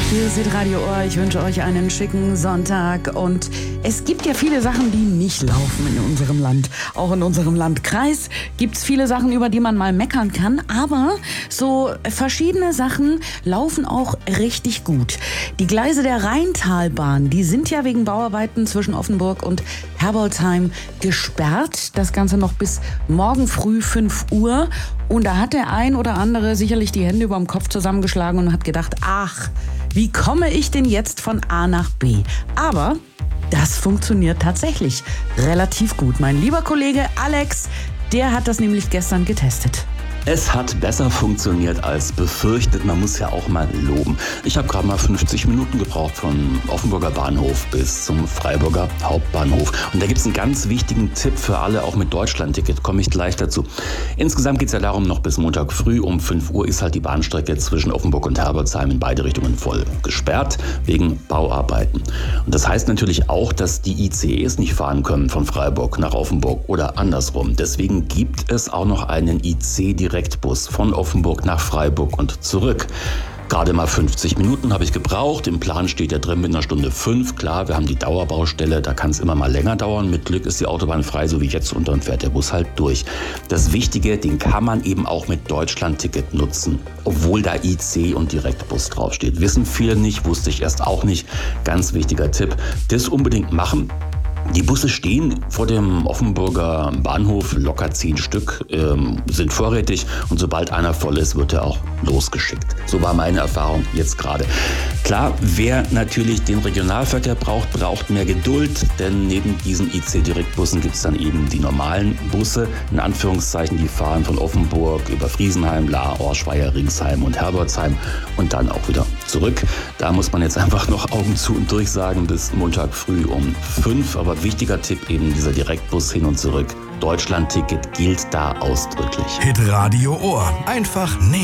Hier ist Radio Ohr. Ich wünsche euch einen schicken Sonntag. Und es gibt ja viele Sachen, die nicht laufen in unserem Land. Auch in unserem Landkreis gibt es viele Sachen, über die man mal meckern kann. Aber so verschiedene Sachen laufen auch richtig gut. Die Gleise der Rheintalbahn, die sind ja wegen Bauarbeiten zwischen Offenburg und Herbolzheim gesperrt. Das Ganze noch bis morgen früh 5 Uhr. Und da hat der ein oder andere sicherlich die Hände über dem Kopf zusammengeschlagen und hat gedacht, ach, wie komme ich denn jetzt von A nach B? Aber das funktioniert tatsächlich relativ gut. Mein lieber Kollege Alex, der hat das nämlich gestern getestet. Es hat besser funktioniert als befürchtet. Man muss ja auch mal loben. Ich habe gerade mal 50 Minuten gebraucht vom Offenburger Bahnhof bis zum Freiburger Hauptbahnhof. Und da gibt es einen ganz wichtigen Tipp für alle, auch mit Deutschlandticket. Komme ich gleich dazu. Insgesamt geht es ja darum, noch bis Montag früh um 5 Uhr ist halt die Bahnstrecke zwischen Offenburg und Herbolzheim in beide Richtungen voll gesperrt wegen Bauarbeiten. Und das heißt natürlich auch, dass die ICEs nicht fahren können von Freiburg nach Offenburg oder andersrum. Deswegen gibt es auch noch einen IC-Direktbus von Offenburg nach Freiburg und zurück. Gerade mal 50 Minuten habe ich gebraucht. Im Plan steht ja drin mit einer Stunde 5. Klar, wir haben die Dauerbaustelle, da kann es immer mal länger dauern. Mit Glück ist die Autobahn frei, so wie jetzt, und dann fährt der Bus halt durch. Das Wichtige, den kann man eben auch mit Deutschlandticket nutzen, obwohl da IC und Direktbus draufsteht. Wissen viele nicht, wusste ich erst auch nicht. Ganz wichtiger Tipp, das unbedingt machen. Die Busse stehen vor dem Offenburger Bahnhof, locker 10 Stück, sind vorrätig, und sobald einer voll ist, wird er auch losgeschickt. So war meine Erfahrung jetzt gerade. Klar, wer natürlich den Regionalverkehr braucht, braucht mehr Geduld, denn neben diesen IC-Direktbussen gibt es dann eben die normalen Busse, in Anführungszeichen, die fahren von Offenburg über Friesenheim, Lahr, Orschweier, Ringsheim und Herbolzheim und dann auch wieder zurück. Da muss man jetzt einfach noch Augen zu und durch sagen bis Montag früh um 5. Aber wichtiger Tipp, eben dieser Direktbus hin und zurück. Deutschlandticket gilt da ausdrücklich. Hitradio Ohr. Einfach näher.